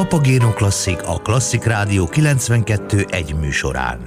Papagéno Klasszik a Klasszik Rádió 92.1 műsorán.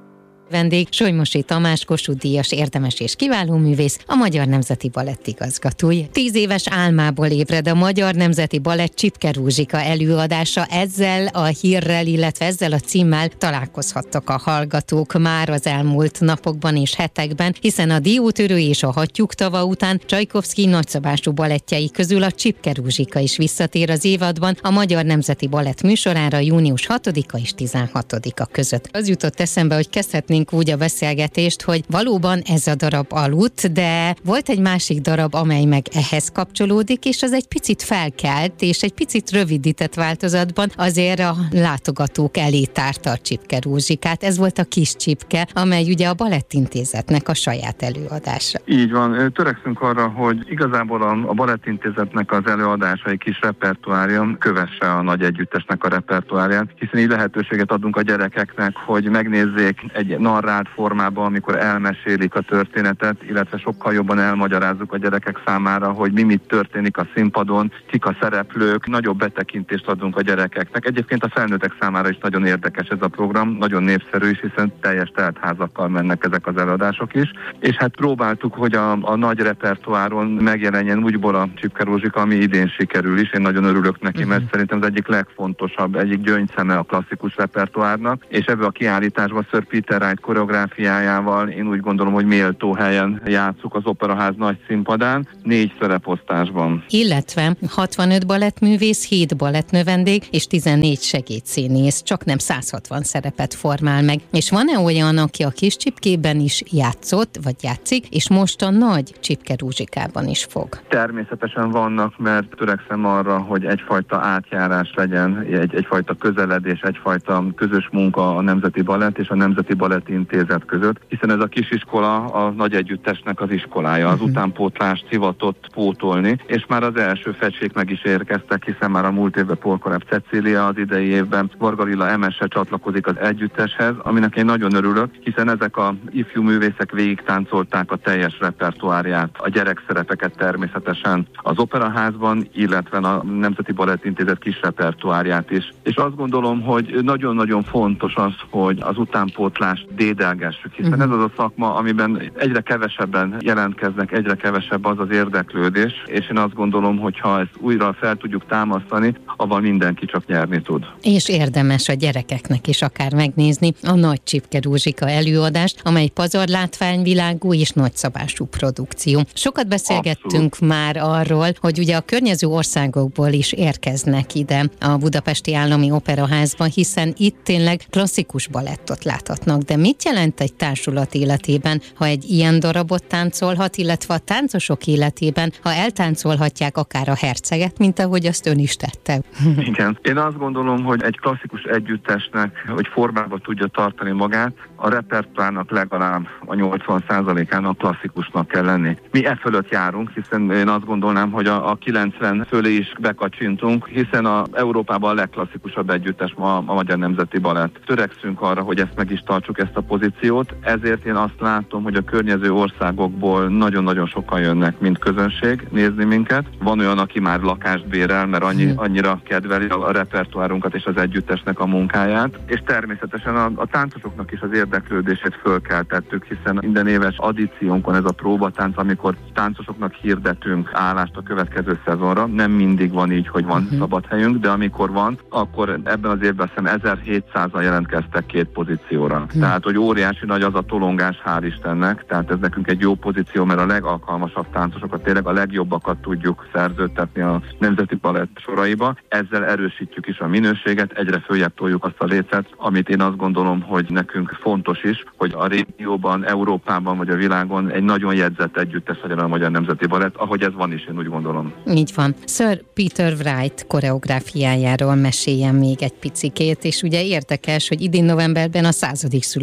Vendég Solymosi Tamás, Kossuth-díjas érdemes és kiváló művész, a Magyar Nemzeti Balett igazgatója. 10 éves álmából ébred a Magyar Nemzeti Balett Csipke Rózsika előadása. Ezzel a hírrel, illetve ezzel a címmel találkozhattak a hallgatók már az elmúlt napokban és hetekben, hiszen a Diótörő és a Hattyúk tava után Csajkovszky nagyszabású balettjei közül a Csipke Rózsika is visszatér az évadban a Magyar Nemzeti Balett műsorára június 6-a és 16-a között. Az jutott eszembe, hogy kezdhetnénk úgy a beszélgetést, hogy valóban ez a darab aludt, de volt egy másik darab, amely meg ehhez kapcsolódik, és az egy picit felkelt, és egy picit rövidített változatban azért a látogatók elé tárta a Csipke Rózsikát. Ez volt a Kis Csipke, amely ugye a Balettintézetnek a saját előadása. Így van, törekszünk arra, hogy igazából a Balettintézetnek az előadásai kis repertoárja kövesse a nagy együttesnek a repertoárját, hiszen így lehetőséget adunk a gyerekeknek, hogy megnézzék egy narrált formában, amikor elmesélik a történetet, illetve sokkal jobban elmagyarázzuk a gyerekek számára, hogy mi történik a színpadon, kik a szereplők, nagyobb betekintést adunk a gyerekeknek. Egyébként a felnőttek számára is nagyon érdekes ez a program, nagyon népszerű is, hiszen teljes teltházakkal mennek ezek az előadások is. És hát próbáltuk, hogy a nagy repertoáron megjelenjen úgyból a Csipke Rózsika, ami idén sikerül is. Én nagyon örülök neki, mert szerintem az egyik legfontosabb, egyik gyöngyszeme a klasszikus repertoárnak, és ebbe a kiállításban Sir Peter Wright koreográfiájával én úgy gondolom, hogy méltó helyen játsszuk az Operaház nagy színpadán, 4 szereposztásban. Illetve 65 balettművész, 7 balettnövendék és 14 segédszínész, csak nem 160 szerepet formál meg. És van-e olyan, aki a Kis Csipkében is játszott, vagy játszik, és most a nagy Csipke Rózsikában is fog? Természetesen vannak, mert törekszem arra, hogy egyfajta átjárás legyen, egyfajta közeledés, egyfajta közös munka a Nemzeti Balett és a Nemzeti Balett Intézet között, hiszen ez a kisiskola a nagy együttesnek az iskolája, az utánpótlást hivatott pótolni, és már az első fecsék meg is érkeztek, hiszen már a múlt évben Polkorebb Cecília, az idei évben Varga Lilla Emese csatlakozik az együtteshez, aminek én nagyon örülök, hiszen ezek a ifjú művészek végig táncolták a teljes repertoárját, a gyerekszerepeket természetesen az Operaházban, illetve a Nemzeti Balett Intézet kis repertoárját is. És azt gondolom, hogy nagyon-nagyon fontos az, hogy az utánpótlást dédelgessük, hiszen ez az a szakma, amiben egyre kevesebben jelentkeznek, egyre kevesebb az az érdeklődés, és én azt gondolom, hogy ha ezt újra fel tudjuk támasztani, avval mindenki csak nyerni tud. És érdemes a gyerekeknek is akár megnézni a Nagy Csipke Rózsika előadást, amely pazarlátványvilágú és nagyszabású produkció. Sokat beszélgettünk már arról, hogy ugye a környező országokból is érkeznek ide a Budapesti Állami Operaházba, hiszen itt tényleg klasszikus balettot láthatnak. De mit jelent egy társulat életében, ha egy ilyen darabot táncolhat, illetve a táncosok életében, ha eltáncolhatják akár a Herceget, mint ahogy azt ön is tette? Igen. Én azt gondolom, hogy egy klasszikus együttesnek, hogy formába tudja tartani magát, a repertoárnak legalább a 80%-ának klasszikusnak kell lenni. Mi e fölött járunk, hiszen én azt gondolnám, hogy a 90 fölé is bekacsintunk, hiszen a Európában a legklasszikusabb együttes ma a Magyar Nemzeti Balett. Törekszünk arra, hogy ezt meg is tartsuk, ezt a pozíciót, ezért én azt látom, hogy a környező országokból nagyon-nagyon sokan jönnek, mint közönség nézni minket. Van olyan, aki már lakást bérel, mert annyira kedveli a repertoárunkat és az együttesnek a munkáját, és természetesen a táncosoknak is az érdeklődését fölkeltettük, hiszen minden éves addíciónkon ez a próbatánc, amikor táncosoknak hirdetünk állást a következő szezonra. Nem mindig van így, hogy van szabad helyünk, de amikor van, akkor ebben az évben azt hiszem 1700-an jelentkeztek 2 pozícióra. Tehát, hogy óriási nagy az a tolongás, hál' Istennek, tehát ez nekünk egy jó pozíció, mert a legalkalmasabb táncosokat, tényleg a legjobbakat tudjuk szerződtetni a Nemzeti Balett soraiba. Ezzel erősítjük is a minőséget, egyre följebb toljuk azt a lécet, amit én azt gondolom, hogy nekünk fontos is, hogy a régióban, Európában vagy a világon egy nagyon jegyzett együttes legyen a Magyar Nemzeti Balett, ahogy ez van is, én úgy gondolom. Így van. Sir Peter Wright koreográfiájáról meséljen még egy picikét, és ugye érdekes, hogy idén novemberben a 100.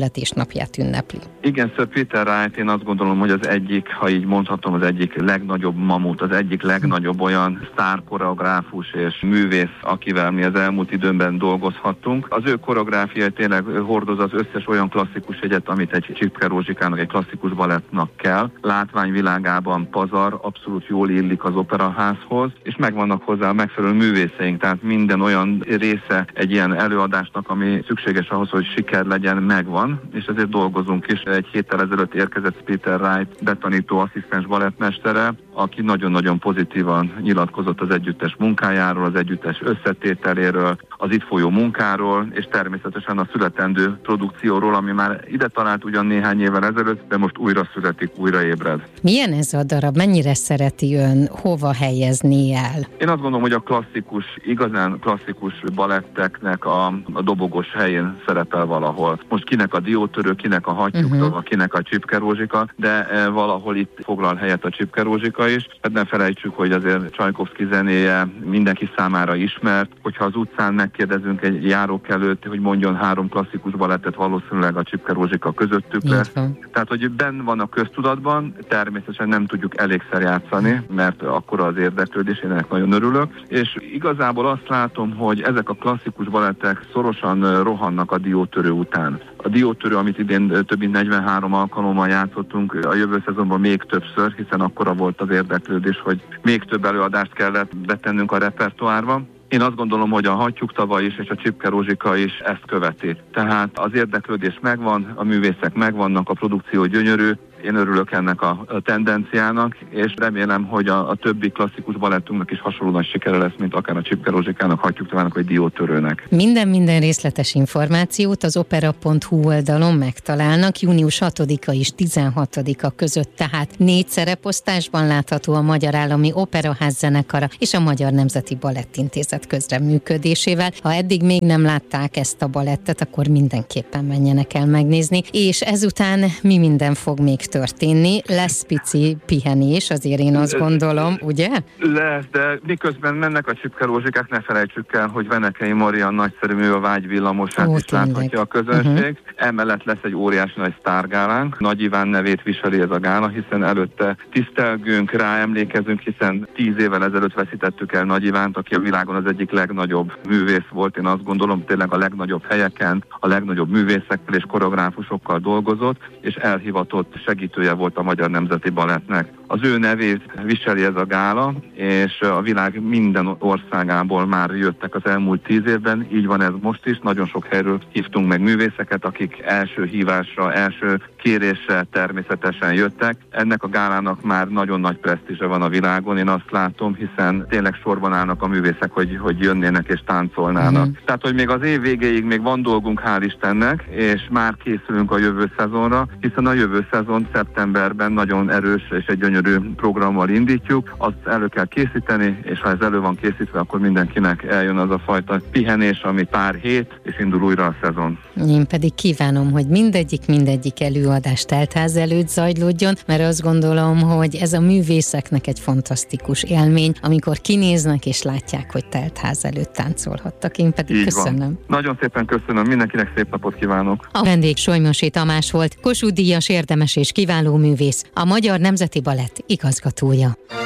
születésnapját ünnepli. Igen, Sir Peter Wright, én azt gondolom, hogy az egyik, ha így mondhatom, az egyik legnagyobb mamut, az egyik legnagyobb olyan sztárkoreográfus és művész, akivel mi az elmúlt időben dolgozhattunk. Az ő koreográfiai tényleg hordoz az összes olyan klasszikus jegyet, amit egy Csipke Rózsikának, egy klasszikus balettnak kell. Látványvilágában pazar, abszolút jól illik az operaházhoz, és megvannak hozzá a megfelelő művészeink, tehát minden olyan része egy ilyen előadásnak, ami szükséges ahhoz, hogy siker legyen, megvan, és ezért dolgozunk is. Egy héttel ezelőtt érkezett Peter Wright betanító asszisztens balettmestere, aki nagyon-nagyon pozitívan nyilatkozott az együttes munkájáról, az együttes összetételéről, az itt folyó munkáról, és természetesen a születendő produkcióról, ami már ide talált ugyan néhány évvel ezelőtt, de most újra születik, újra ébred. Milyen ez a darab? Mennyire szereti ön? Hova helyezni el? Én azt gondolom, hogy a klasszikus, igazán klasszikus baletteknek a dobogos helyén szerepel valahol. Most kinek a Diótörő, kinek a Hattyúktól, kinek a Csipke Rózsika, de valahol itt foglal helyet a Csipke Rózsika is. Hát ne felejtsük, hogy azért Csajkovszky zenéje mindenki számára ismert. Hogyha az utcán megkérdezünk egy járókelőt, hogy mondjon 3 klasszikus balettet, valószínűleg a Csipke Rózsika közöttük lesz. Tehát, hogy benn van a köztudatban, természetesen nem tudjuk elégszer játszani, mert akkora az érdeklődés, én ennek nagyon örülök. És igazából azt látom, hogy ezek a klasszikus balettek szorosan rohannak a Diótörő után. A Diótörő, amit idén több mint 43 alkalommal játszottunk, a jövő szezonban még többször, hiszen akkora volt az érdeklődés, hogy még több előadást kellett betennünk a repertoárba. Én azt gondolom, hogy a Hattyúk tava is és a Csipke Rózsika is ezt követi. Tehát az érdeklődés megvan, a művészek megvannak, a produkció gyönyörű. Én örülök ennek a tendenciának, és remélem, hogy a többi klasszikus balettünknek is hasonló nagy sikere lesz, mint akár a Csipke Rózsikának, Hattyúk tavának vagy Diótörőnek. Minden részletes információt az opera.hu oldalon megtalálnak. Június 6-a és 16-a között, tehát 4 szereposztásban látható a Magyar Állami Operaház zenekara és a Magyar Nemzeti Balettintézet közreműködésével. Ha eddig még nem látták ezt a balettet, akkor mindenképpen menjenek el megnézni, és ezután mi minden fog még történni? Lesz pici pihenés, azért én azt gondolom, ugye? Lesz, de miközben mennek a Csipke Rózsikák, ne felejtsük el, hogy Venekei Marian nagyszerű mű, a Vágyvillamosát is láthatja a közönség. Emellett lesz egy óriási nagy sztárgálánk. Nagy Iván nevét viseli ez a gála, hiszen előtte tisztelgünk, ráemlékezünk, hiszen 10 évvel ezelőtt veszítettük el Nagy Ivánt, aki a világon az egyik legnagyobb művész volt. Én azt gondolom, tényleg a legnagyobb helyeken, a legnagyobb művészekkel és koreográfusokkal dolgozott, és elhivatott segítője volt a Magyar Nemzeti Balettnek. Az ő nevét viseli ez a gála, és a világ minden országából már jöttek az elmúlt 10 évben, így van ez most is, nagyon sok helyről hívtunk meg művészeket, akik első hívásra, első kérésre természetesen jöttek. Ennek a gálának már nagyon nagy presztízse van a világon, én azt látom, hiszen tényleg sorban állnak a művészek, hogy jönnének és táncolnának. Tehát, hogy még az év végéig még van dolgunk, hál' Istennek, és már készülünk a jövő szezonra, hiszen a jövő szezon szeptemberben nagyon erős és egy gyönyörű programmal indítjuk. Azt elő kell készíteni, és ha ez elő van készítve, akkor mindenkinek eljön az a fajta pihenés, ami pár hét, és indul újra a szezon. Én pedig kívánom, hogy mindegyik előadás teltház előtt zajlódjon, mert azt gondolom, hogy ez a művészeknek egy fantasztikus élmény, amikor kinéznek és látják, hogy teltház előtt táncolhattak. Én pedig köszönöm. Van. Nagyon szépen köszönöm, mindenkinek szép napot kívánok. A vendég Solymosi Tamás volt, Kossuth-díjas érdemes és kiváló művész, a Magyar Nemzeti Balett igazgatója.